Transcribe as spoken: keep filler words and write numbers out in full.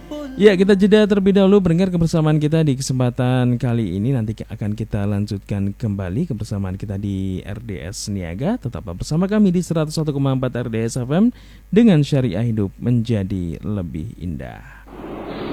Ya, kita jeda terlebih dahulu pendengar kebersamaan kita di kesempatan kali ini. Nanti akan kita lanjutkan kembali kebersamaan kita di R D S Niaga. Tetaplah bersama kami di seratus satu koma empat R D S F M dengan Syariah Hidup Menjadi Lebih Indah.